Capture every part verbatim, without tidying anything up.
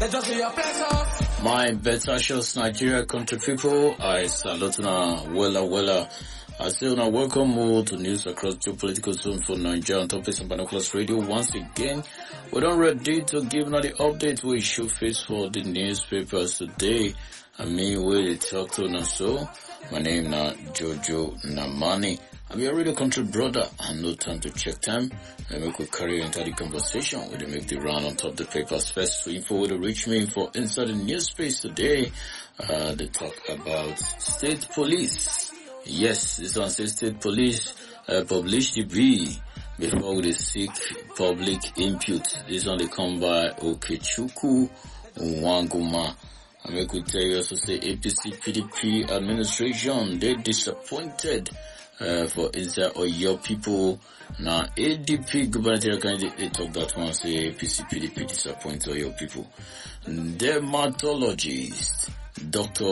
My better shows, Nigeria country people, I salute na wella wella. I say now welcome all to news across geopolitical zone for Nigeria on Topics and Binoculars Radio. Once again, we're not ready to give now the update we should face for the newspapers today. I mean, we talk to now so. My name na Jojo Namani. I'm your radio country brother and no time to check time. And we could carry into the conversation. We make the round on top the papers first. So info will reach me for inside the news space today. Uh, they talk about state police. Yes, this one says state police uh, published the bill before we seek public input. This one they come by Okechukwu Nwanguma. And we could tell you also say A P C P D P administration, they disappointed uh, for inside or your people. Now A D P gubernatorial candidate, they talk that one, say A P C P D P disappointed your people. Dermatologist Doctor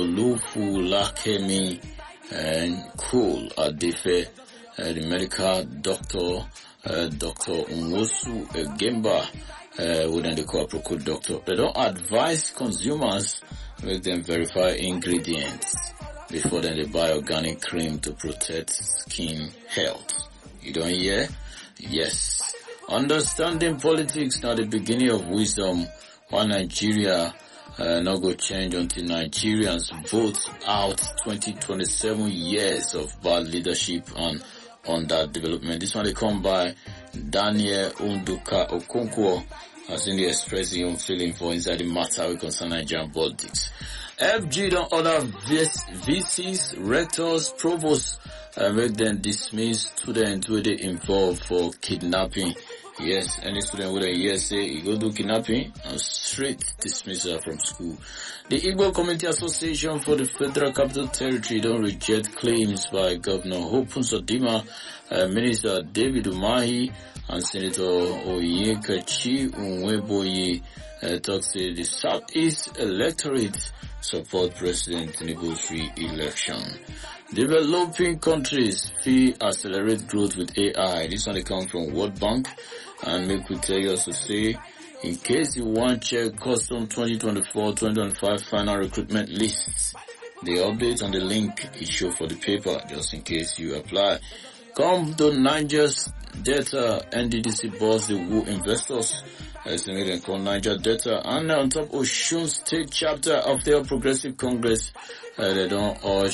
Olufulakemi and Cool Adefe, uh, the medical doctor, uh, Doctor Nwosu Egemba, uh, within the corporate doctor. They don't advise consumers, make them verify ingredients before then they buy organic cream to protect skin health. You don't hear? Yes. Understanding politics, now the beginning of wisdom. One Nigeria Uh, not go change until Nigerians vote out twenty twenty-seven years of bad leadership and on that development. This one they come by Daniel Unduka Okonkwo, as in the expressing your feeling for inside the matter we concern Nigerian politics. F G don't order V Cs, rectors, provosts, uh, make them dismiss students where they involved for kidnapping. Yes, any student with a yes say you go do kidnapping and straight dismissal from school. The Igbo Community Association for the Federal Capital Territory don't reject claims by Governor Hope Uzodinma, uh, Minister David Umahi, and Senator Onyekachi Onweboye. Uh, talks say the Southeast electorate support President Tinubu's re-election. Developing countries fee accelerate growth with A I. This one they come from World Bank. And make we tell you also say, in case you want to check custom twenty twenty-four twenty twenty-five final recruitment lists, the update on the link is show for the paper, just in case you apply. Come to Niger's Data, N D D C boss the woo investors, estimated called Niger Data, and on top of Osun State chapter of their Progressive Congress, uh, they don't urge